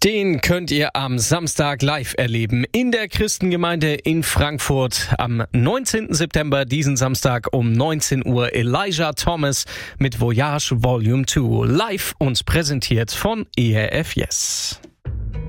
Den könnt ihr am Samstag live erleben in der Christengemeinde in Frankfurt. Am 19. September, diesen Samstag um 19 Uhr, Elijah Thomas mit Voyage Volume 2. Live uns präsentiert von ERF Yes.